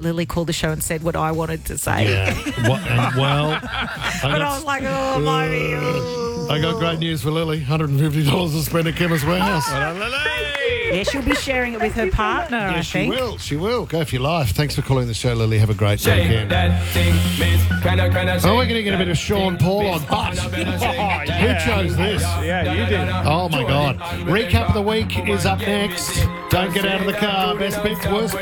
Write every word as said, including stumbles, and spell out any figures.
that Lily called the show and said what I wanted to say. Yeah. What, and, well, But I was like, oh, Lily. I got great news for Lily. one hundred fifty dollars to spend at Chemist Warehouse. Yeah, she'll be sharing it with her partner, Yeah, I she think. will. She will. Go for your life. Thanks for calling the show, Lily. Have a great Shake weekend. that thing, miss. Can I, can I Oh, shake we're going to get a bit of Sean Paul on. But who chose this? Yeah, you did. Oh, my God. Recap of the week is up next. Don't get out of the car. Best bits, worst